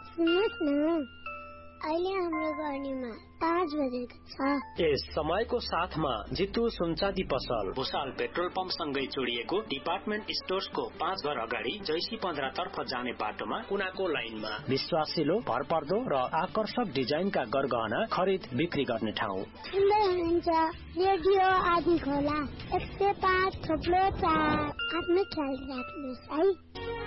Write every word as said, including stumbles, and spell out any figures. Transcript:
सुन्नुहोस् न, अहिले हाम्रो गर्नीमा पाँच बजेको छ। यस समयको साथमा जितु सुनचाँदी पसल भुसाल पेट्रोल पम्प सँगै जोडिएको डिपार्टमेन्ट स्टोर्सको पाँच घर अगाडि जैसी पन्ध्र तर्फ जाने बाटोमा कुनाको लाइनमा विश्वासिलो, भरपर्दो र आकर्षक डिजाइनका गरगहना खरिद बिक्री गर्ने ठाउँ। सुन्दै हुनुहुन्छ रेडियो आदि खोला एक सय पाँच थोप्लो चार। आफ्नो ख्याल राख्नुहोस् है।